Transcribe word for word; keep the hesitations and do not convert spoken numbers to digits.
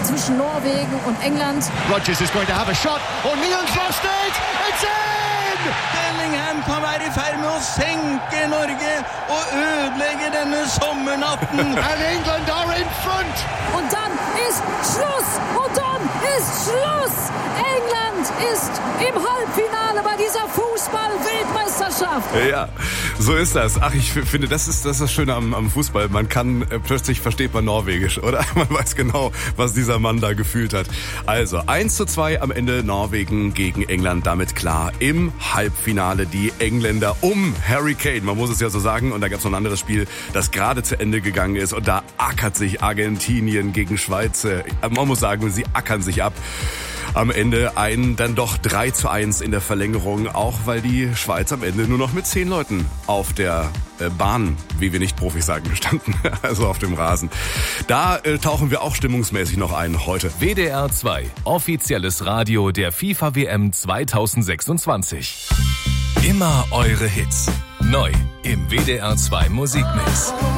zwischen Norwegen und England. Rodgers is going to have a shot. O'Neill's lost it. It's in! Bellingham kan være i ferd med å senke Norge og ødelegge denne sommernatten. And England are in front. Und dann ist Schluss. Und dann ist Schluss. England ist im Halbfinale bei dieser Fußball-Weltmeisterschaft. Ja, so ist das. Ach, ich f- finde, das ist, das ist das Schöne am, am Fußball. Man kann, äh, plötzlich versteht man Norwegisch, oder? Man weiß genau, was dieser Mann da gefühlt hat. Also, eins zu zwei am Ende Norwegen gegen England. Damit klar im Halbfinale die Engländer um Harry Kane. Man muss es ja so sagen. Und da gab es noch ein anderes Spiel, das gerade zu Ende gegangen ist. Und da ackert sich Argentinien gegen Schweiz. Man muss sagen, sie ackern sich ab. Am Ende ein dann doch drei zu eins in der Verlängerung, auch weil die Schweiz am Ende nur noch mit zehn Leuten auf der äh, Bahn, wie wir nicht Profis sagen, standen, also auf dem Rasen. Da äh, tauchen wir auch stimmungsmäßig noch ein heute. W D R zwei, offizielles Radio der FIFA W M zweitausendsechsundzwanzig. Immer eure Hits. Neu im W D R zwei Musikmix.